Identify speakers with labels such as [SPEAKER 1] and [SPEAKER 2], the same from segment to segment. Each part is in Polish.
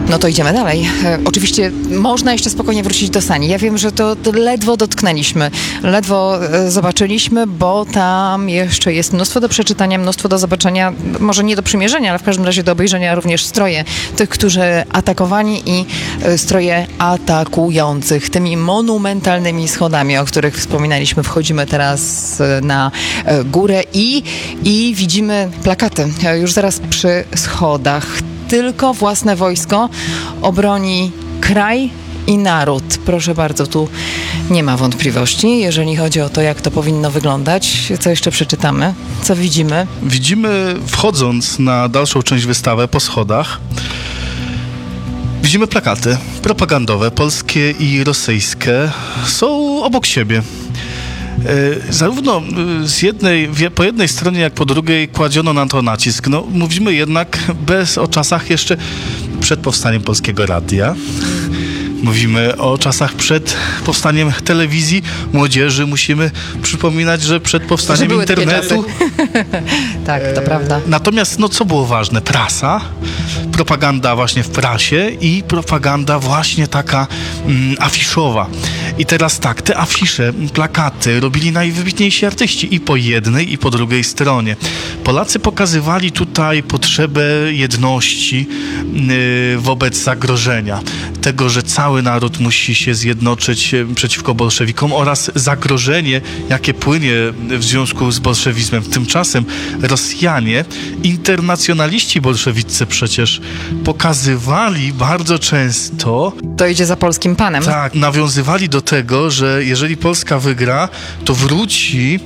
[SPEAKER 1] No to idziemy dalej. Oczywiście można jeszcze spokojnie wrócić do sani. Ja wiem, że to ledwo dotknęliśmy, ledwo zobaczyliśmy, bo tam jeszcze jest mnóstwo do przeczytania, mnóstwo do zobaczenia, może nie do przymierzenia, ale w każdym razie do obejrzenia również stroje tych, którzy atakowani i stroje atakujących. Tymi monumentalnymi schodami, o których wspominaliśmy, wchodzimy teraz na górę i widzimy plakaty już zaraz przy schodach. Tylko własne wojsko obroni kraj i naród. Proszę bardzo, tu nie ma wątpliwości, jeżeli chodzi o to, jak to powinno wyglądać. Co jeszcze przeczytamy? Co widzimy?
[SPEAKER 2] Widzimy, wchodząc na dalszą część wystawy po schodach, widzimy plakaty propagandowe, polskie i rosyjskie. Są obok siebie. Zarówno po jednej stronie, jak po drugiej kładziono na to nacisk. No, mówimy jednak o czasach jeszcze przed powstaniem Polskiego Radia. Mówimy o czasach przed powstaniem telewizji. Młodzieży musimy przypominać, że przed powstaniem internetu.
[SPEAKER 1] Tak, to prawda.
[SPEAKER 2] Natomiast, co było ważne? Prasa, propaganda właśnie w prasie i propaganda właśnie taka afiszowa. I teraz tak, te afisze, plakaty robili najwybitniejsi artyści i po jednej, i po drugiej stronie. Polacy pokazywali tutaj potrzebę jedności wobec zagrożenia. Tego, że cały naród musi się zjednoczyć przeciwko bolszewikom oraz zagrożenie, jakie płynie w związku z bolszewizmem. Tymczasem Rosjanie, internacjonaliści bolszewicy przecież pokazywali bardzo często...
[SPEAKER 1] To idzie za polskim panem.
[SPEAKER 2] Tak, nawiązywali do tego, że jeżeli Polska wygra, to wróci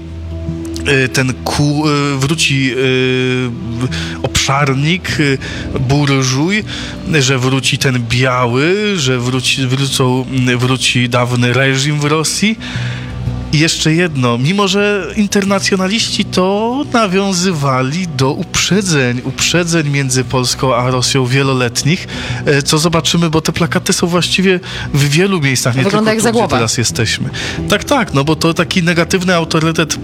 [SPEAKER 2] obszarnik, burżuj, że wróci ten biały, że wróci dawny reżim w Rosji. I jeszcze jedno, mimo że internacjonaliści to nawiązywali do uprzedzeń między Polską a Rosją wieloletnich, co zobaczymy, bo te plakaty są właściwie w wielu miejscach, nie
[SPEAKER 1] wygląda
[SPEAKER 2] tylko
[SPEAKER 1] jak
[SPEAKER 2] tu,
[SPEAKER 1] zagłoba.
[SPEAKER 2] gdzie teraz jesteśmy. Tak, bo to taki negatywny autorytet,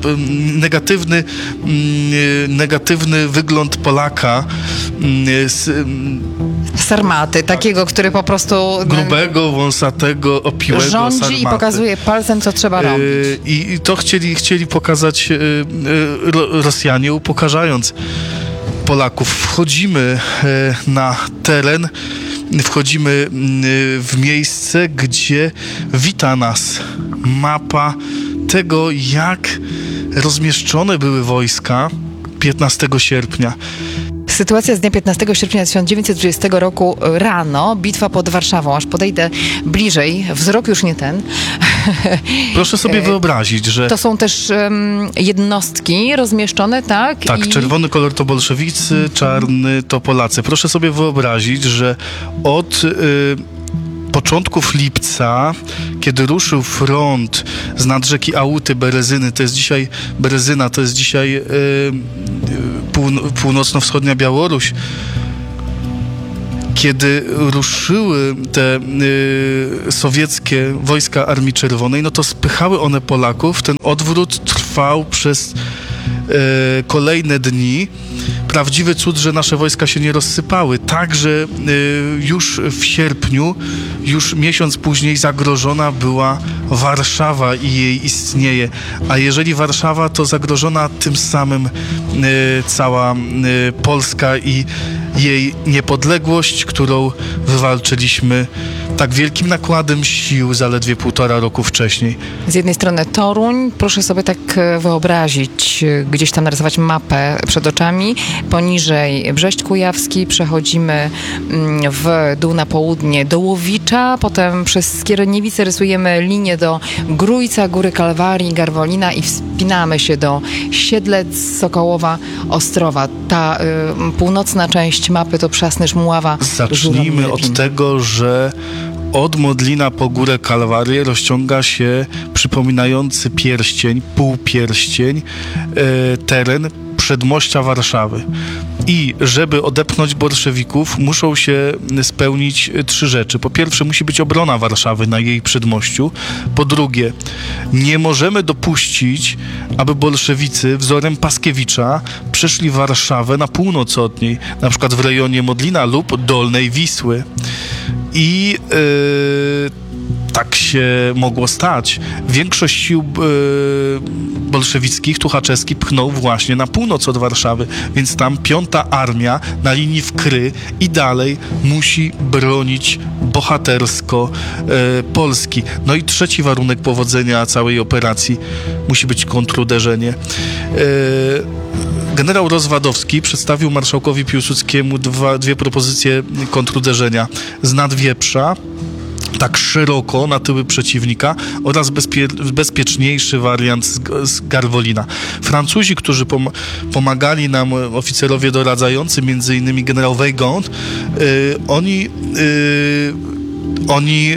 [SPEAKER 2] negatywny wygląd Polaka
[SPEAKER 1] Sarmaty, takiego, który po prostu...
[SPEAKER 2] grubego, wąsatego, opiłego
[SPEAKER 1] rządzi
[SPEAKER 2] sarmaty.
[SPEAKER 1] I pokazuje palcem, co trzeba robić.
[SPEAKER 2] I to chcieli pokazać Rosjanie, upokarzając Polaków. Wchodzimy na teren, wchodzimy w miejsce, gdzie wita nas mapa tego, jak rozmieszczone były wojska 15 sierpnia.
[SPEAKER 1] Sytuacja z dnia 15 sierpnia 1920 roku rano, bitwa pod Warszawą. Aż podejdę bliżej, wzrok już nie ten.
[SPEAKER 2] Proszę sobie wyobrazić, że...
[SPEAKER 1] To są też jednostki rozmieszczone, tak?
[SPEAKER 2] Tak, czerwony kolor to bolszewicy, czarny to Polacy. Proszę sobie wyobrazić, że od początków lipca, kiedy ruszył front z nad rzeki Ałuty, Berezyny, Berezyna, to jest dzisiaj północno-wschodnia Białoruś, kiedy ruszyły te sowieckie wojska Armii Czerwonej, no to spychały one Polaków. Ten odwrót trwał przez kolejne dni. Prawdziwy cud, że nasze wojska się nie rozsypały. Także już w sierpniu, już miesiąc później zagrożona była Warszawa i jej istnienie. A jeżeli Warszawa, to zagrożona tym samym cała Polska i jej niepodległość, którą wywalczyliśmy tak wielkim nakładem sił zaledwie 1,5 roku wcześniej.
[SPEAKER 1] Z jednej strony Toruń, proszę sobie tak wyobrazić, gdzieś tam narysować mapę przed oczami, poniżej Brześć Kujawski, przechodzimy w dół na południe do Łowicza, potem przez Skierniewice rysujemy linię do Grójca, Góry Kalwarii, Garwolina i wspinamy się do Siedlec, Sokołowa, Ostrowa. Ta północna część mapy to Przasnysz, Mława.
[SPEAKER 2] Zacznijmy od tego, że od Modlina po Górę Kalwarię rozciąga się przypominający pierścień, półpierścień, teren przedmościa Warszawy. I żeby odepchnąć bolszewików, muszą się spełnić 3 rzeczy. Po pierwsze, musi być obrona Warszawy na jej przedmościu. Po drugie, nie możemy dopuścić, aby bolszewicy wzorem Paskiewicza przeszli Warszawę na północ od niej, na przykład w rejonie Modlina lub Dolnej Wisły. I tak się mogło stać. Większość sił bolszewickich, tuchaczewskich pchnął właśnie na północ od Warszawy, więc tam 5. Armia na linii Wkry i dalej musi bronić bohatersko Polski. No i trzeci warunek powodzenia całej operacji musi być kontruderzenie. Generał Rozwadowski przedstawił marszałkowi Piłsudskiemu dwie propozycje kontruderzenia z Nadwieprza, tak szeroko na tyły przeciwnika, oraz bezpieczniejszy wariant z Garwolina. Francuzi, którzy pomagali nam, oficerowie doradzający, między innymi generał Weygand, oni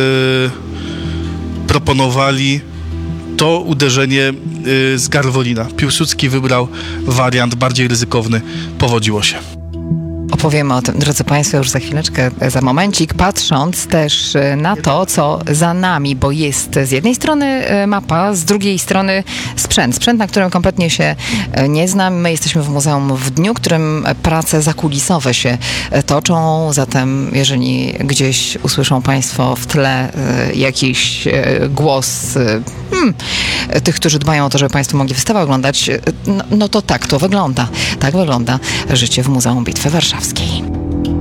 [SPEAKER 2] proponowali to uderzenie z Garwolina. Piłsudski wybrał wariant bardziej ryzykowny. Powodziło się.
[SPEAKER 1] Opowiemy o tym, drodzy Państwo, już za chwileczkę, za momencik, patrząc też na to, co za nami, bo jest z jednej strony mapa, z drugiej strony sprzęt, na którym kompletnie się nie znam. My jesteśmy w muzeum w dniu, którym prace zakulisowe się toczą, zatem jeżeli gdzieś usłyszą Państwo w tle jakiś głos tych, którzy dbają o to, żeby Państwo mogli wystawę oglądać, no to tak to wygląda. Tak wygląda życie w Muzeum Bitwy Warszawskiej.